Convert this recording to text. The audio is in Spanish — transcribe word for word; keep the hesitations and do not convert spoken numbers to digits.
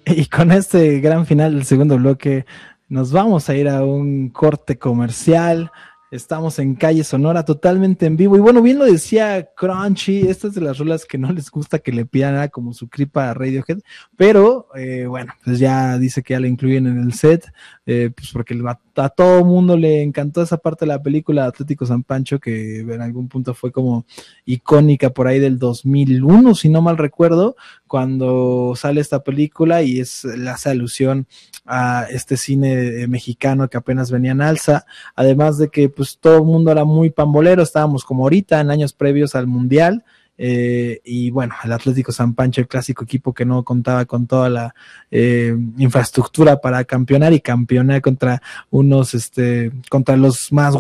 Y con este gran final del segundo bloque, nos vamos a ir a un corte comercial. Estamos en Calle Sonora totalmente en vivo. Y bueno, bien lo decía Crunchy, estas de las rolas que no les gusta que le pidan nada como su cripa a Radiohead, pero eh, bueno, pues ya dice que ya la incluyen en el set, eh, pues porque a, a todo mundo le encantó esa parte de la película Atlético San Pancho, que en algún punto fue como icónica por ahí del dos mil uno, si no mal recuerdo, cuando sale esta película y es le hace alusión a este cine mexicano que apenas venía en alza, además de que pues todo el mundo era muy pambolero, estábamos como ahorita en años previos al Mundial, eh, y bueno, el Atlético San Pancho, el clásico equipo que no contaba con toda la eh, infraestructura para campeonar y campeonar contra unos, este, contra los más